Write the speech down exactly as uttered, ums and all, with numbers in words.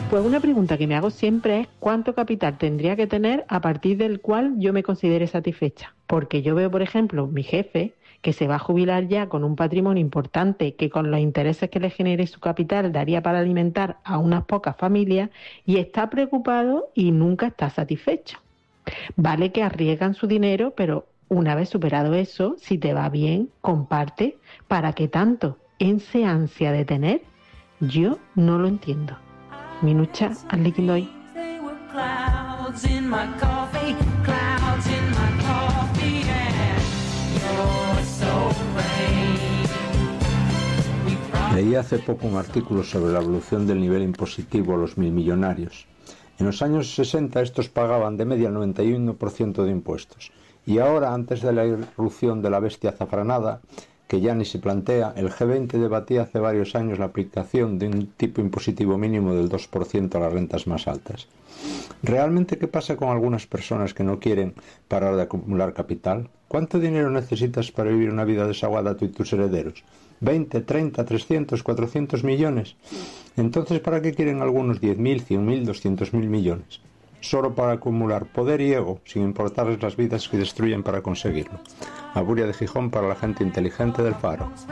Pues una pregunta que me hago siempre es ¿cuánto capital tendría que tener a partir del cual yo me considere satisfecha? Porque yo veo, por ejemplo, mi jefe que se va a jubilar ya con un patrimonio importante que con los intereses que le genere su capital daría para alimentar a unas pocas familias y está preocupado y nunca está satisfecho. Vale que arriesgan su dinero, pero una vez superado eso, si te va bien, comparte. ¿Para qué tanto? Ese ansia de tener, yo no lo entiendo. Minucha al líquido hoy. Leí hace poco un artículo sobre la evolución del nivel impositivo a los milmillonarios. En los años sesenta estos pagaban de media el noventa y uno por ciento de impuestos. Y ahora, antes de la irrupción de la bestia azafranada, que ya ni se plantea, el G veinte debatía hace varios años la aplicación de un tipo impositivo mínimo del dos por ciento a las rentas más altas. ¿Realmente qué pasa con algunas personas que no quieren parar de acumular capital? ¿Cuánto dinero necesitas para vivir una vida desahogada tú y tus herederos? ¿veinte, treinta, trescientos, cuatrocientos millones? Entonces, ¿para qué quieren algunos diez mil, cien mil, doscientos mil millones? Solo para acumular poder y ego, sin importarles las vidas que destruyen para conseguirlo. Aburia de Gijón para la gente inteligente del Faro.